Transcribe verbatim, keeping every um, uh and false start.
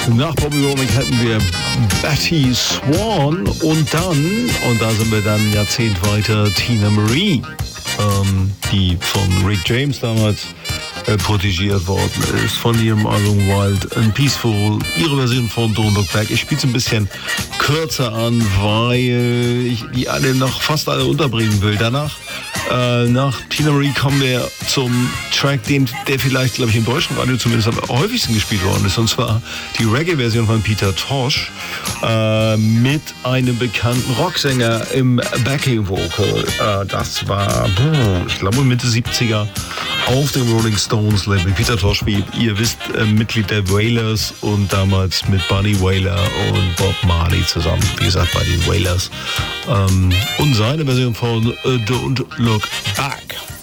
Nach Bobby Womack hatten wir Betty Swan und dann, und da sind wir dann ein Jahrzehnt weiter, Tina Marie, ähm, die von Rick James damals äh, protegiert worden ist, von ihrem Album Wild and Peaceful, ihre Version von Don't Look Back. Ich spiele es ein bisschen kürzer an, weil ich die alle noch fast alle unterbringen will. Danach, äh, nach Tina Marie kommen wir zum Track, den, der vielleicht, glaube ich, im deutschen Radio zumindest am häufigsten gespielt worden ist, und zwar die Reggae-Version von Peter Tosh äh, mit einem bekannten Rocksänger im Backing-Vocal. Äh, das war, boah, ich glaube, Mitte siebziger auf dem Rolling Stones-Label. Peter Tosh, wie ihr wisst, äh, Mitglied der Wailers und damals mit Bunny Wailer und Bob Marley zusammen, wie gesagt, bei den Wailers. Ähm, und seine Version von äh, Don't Look Back.